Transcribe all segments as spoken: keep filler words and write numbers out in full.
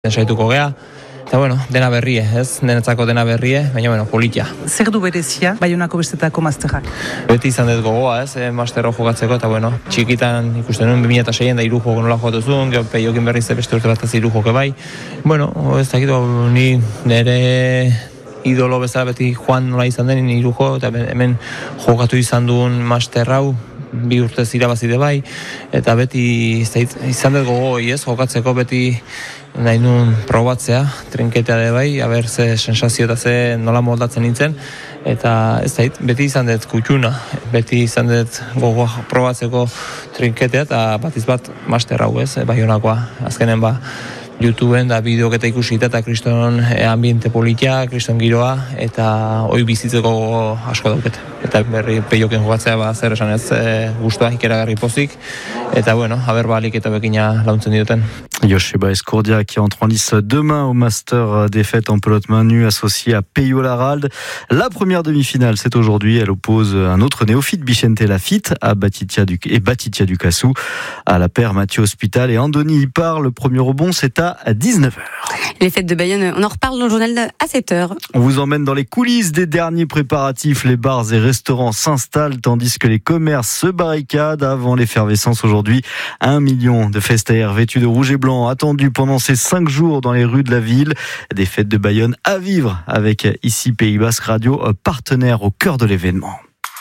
Saituko gea, eta bueno, dena berrie, ez? Denetzako dena berrie, baina bueno, politia. Zer du berezia, Baionako bestetako masterrak? Beti izan dut gogoa, ez? Masterro jokatzeko, eta bueno, txikitan ikusten nuen bi mila seian da hiru joko nola jokatu zuen, gero Peiokin berriz beste urte bat ez hiru joke bai. Bueno, ez dakit, ni nire idolo bezala beti joan nola izan den hiru jo, eta hemen jokatu izan duen master hau, bi urtez irabazide bai, eta beti izan dut gogoi, ez? Jokatzeko beti nahi nuen probatzea, trinketea de bai, haber ze sensazio eta ze nola moldatzen nintzen, eta ez da, beti izan dut kutxuna, beti izan dut gogoa probatzeko trinketea, eta batiz bat master hau, ez, Baionakoa, azkenen ba, YouTubeen da bideok eta ikusita eta kriston ambiente politia, kriston giroa, eta hoi bizitzeko asko dauket. Eta berri Peioken jokatzea ba, zer esan ez e, guztua, ikeragarri pozik, eta bueno, haber balik eta bekina launtzen dioten. Yosheba Escourdia qui entre en lice demain au Master des fêtes en pelote main nue associé à Peyo Laralde. La première demi-finale, c'est aujourd'hui. Elle oppose un autre néophyte, Bichente Lafitte, à Batitia du, et Batitia du Cassou, à la paire Mathieu Hospital et Andoni Ipar. Le premier rebond, c'est à dix-neuf heures. Les fêtes de Bayonne, on en reparle dans le journal à sept heures. On vous emmène dans les coulisses des derniers préparatifs. Les bars et restaurants s'installent tandis que les commerces se barricadent avant l'effervescence aujourd'hui. Un million de festaires vêtus de rouge et blanc attendus pendant ces cinq jours dans les rues de la ville. Des fêtes de Bayonne à vivre avec ici Pays Basque Radio, partenaire au cœur de l'événement.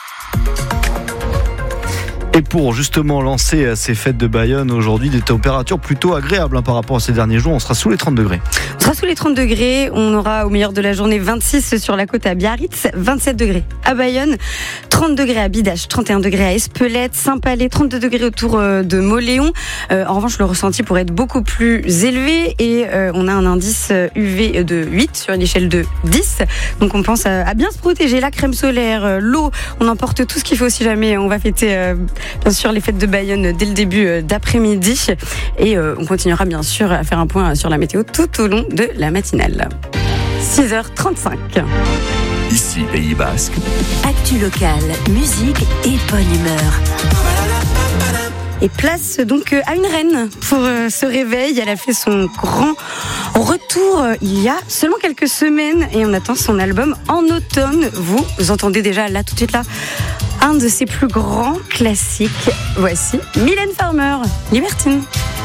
Et pour justement lancer ces fêtes de Bayonne aujourd'hui, des températures plutôt agréables hein, par rapport à ces derniers jours, on sera sous les trente degrés. On sera sous les trente degrés, on aura au meilleur de la journée vingt-six sur la côte à Biarritz, vingt-sept degrés à Bayonne, trente degrés à Bidache, trente et un degrés à Espelette, Saint-Palais, trente-deux degrés autour de Mauléon. Euh, en revanche, le ressenti pourrait être beaucoup plus élevé et euh, on a un indice U V de huit sur une échelle de dix. Donc on pense à, à bien se protéger, la crème solaire, l'eau, on emporte tout ce qu'il faut si jamais on va fêter euh, bien sûr les fêtes de Bayonne dès le début d'après-midi et euh, on continuera bien sûr à faire un point sur la météo tout au long de la matinale. six heures trente-cinq. Ici Pays Basque. Actu locale, musique et bonne humeur. Et place donc à une reine pour ce réveil. Elle a fait son grand retour il y a seulement quelques semaines et on attend son album en automne. Vous entendez déjà là tout de suite là un de ses plus grands classiques. Voici Mylène Farmer, Libertine.